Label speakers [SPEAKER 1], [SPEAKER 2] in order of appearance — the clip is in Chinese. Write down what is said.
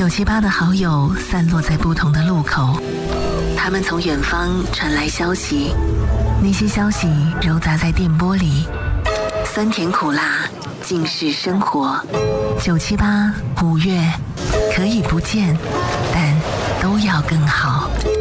[SPEAKER 1] 978的好友散落在不同的路口，他们从远方传来消息，那些消息揉杂在电波里，酸甜苦辣尽是生活。978，5月可以不见，但都要更好。